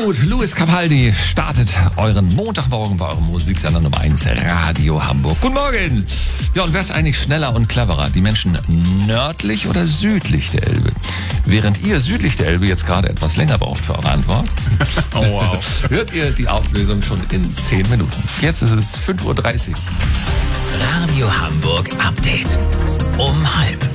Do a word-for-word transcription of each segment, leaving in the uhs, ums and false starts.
gut, Luis Capaldi startet euren Montagmorgen bei eurem Musiksender Nummer eins, Radio Hamburg. Guten Morgen! Ja, und wer ist eigentlich schneller und cleverer? Die Menschen nördlich oder südlich der Elbe? Während ihr südlich der Elbe jetzt gerade etwas länger braucht für eure Antwort, oh wow, hört ihr die Auflösung schon in zehn Minuten. Jetzt ist es fünf Uhr dreißig. Radio Hamburg Update. Um halb.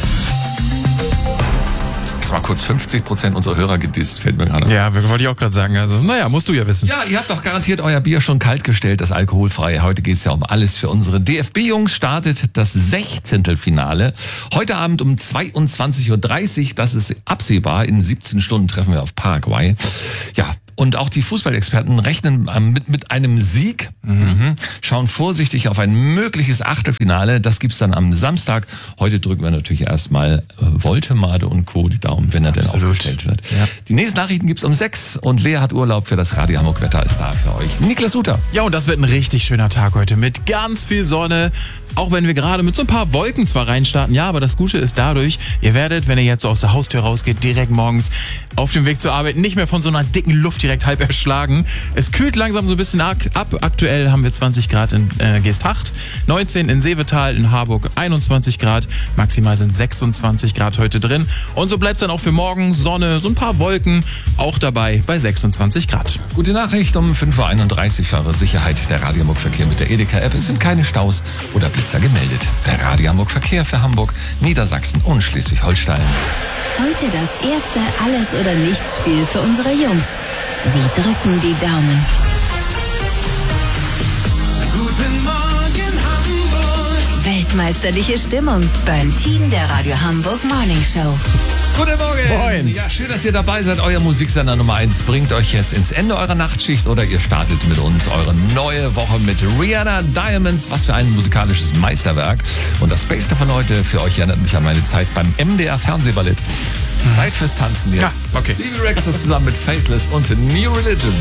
Mal kurz fünfzig Prozent unserer Hörer gedisst, fällt mir gerade. Ja, wollte ich auch gerade sagen. Also, naja, musst du ja wissen. Ja, ihr habt doch garantiert euer Bier schon kalt gestellt, das alkoholfreie. Heute geht's ja um alles für unsere D F B-Jungs. Startet das Sechzehntelfinale. Heute Abend um zweiundzwanzig Uhr dreißig. Das ist absehbar. In siebzehn Stunden treffen wir auf Paraguay. Ja, und auch die Fußballexperten rechnen mit, mit einem Sieg, mhm. schauen vorsichtig auf ein mögliches Achtelfinale. Das gibt's dann am Samstag. Heute drücken wir natürlich erstmal äh, Woltemade und Co. die Daumen, wenn er Absolut. denn aufgestellt wird. Ja. Die nächsten Nachrichten gibt's um sechs und Lea hat Urlaub für das Radio Hamburg Wetter ist da für euch. Niklas Suter. Ja, und das wird ein richtig schöner Tag heute mit ganz viel Sonne. Auch wenn wir gerade mit so ein paar Wolken zwar reinstarten, ja, aber das Gute ist dadurch, ihr werdet, wenn ihr jetzt so aus der Haustür rausgeht, direkt morgens auf dem Weg zur Arbeit nicht mehr von so einer dicken Luft direkt halb erschlagen. Es kühlt langsam so ein bisschen ab. Aktuell haben wir zwanzig Grad in äh, Geesthacht, neunzehn in Seevetal, in Harburg einundzwanzig Grad, maximal sind sechsundzwanzig Grad heute drin. Und so bleibt es dann auch für morgen Sonne, so ein paar Wolken, auch dabei bei sechsundzwanzig Grad. Gute Nachricht um fünf Uhr einunddreißig für eure Sicherheit. Der Radio Hamburg Verkehr mit der Edeka-App. Es sind keine Staus oder Blitzer gemeldet. Der Radio Hamburg Verkehr für Hamburg, Niedersachsen und Schleswig-Holstein. Heute das erste Alles-oder-Nichts-Spiel für unsere Jungs. Sie drücken die Daumen. Guten Morgen, Hamburg. Weltmeisterliche Stimmung beim Team der Radio Hamburg Morning Show. Guten Morgen. Moin. Ja, schön, dass ihr dabei seid. Euer Musiksender Nummer eins bringt euch jetzt ins Ende eurer Nachtschicht oder ihr startet mit uns eure neue Woche mit Rihanna Diamonds. Was für ein musikalisches Meisterwerk. Und das Beste von heute für euch erinnert mich an meine Zeit beim M D R Fernsehballett. Hm. Zeit fürs Tanzen jetzt. Ja, okay. Stevie Rex zusammen mit Faithless und New Religion.